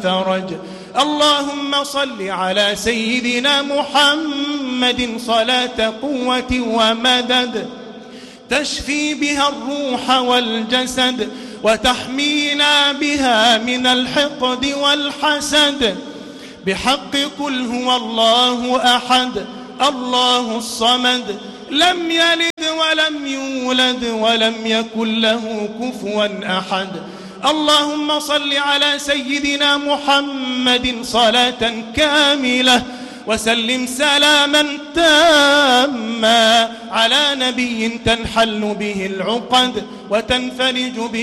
فرج. اللهم صل على سيدنا محمد صلاة قوة ومدد تشفي بها الروح والجسد وتحمينا بها من الحقد والحسد، بحق قل هو الله أحد الله الصمد لم يلد ولم يولد ولم يكن له كفوا أحد. اللهم صل على سيدنا محمد صلاة كاملة وسلم سلاما تاما على نبي تنحل به العقد وتنفرج به